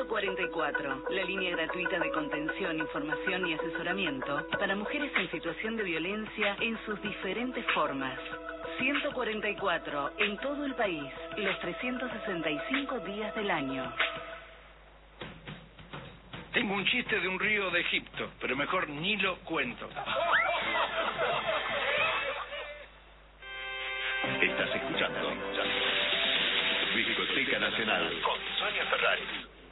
144, la línea gratuita de contención, información y asesoramiento para mujeres en situación de violencia en sus diferentes formas. 144, en todo el país, los 365 días del año. Tengo un chiste de un río de Egipto, pero mejor ni lo cuento. Estás escuchando Discoteca Nacional con Sonia Ferrari.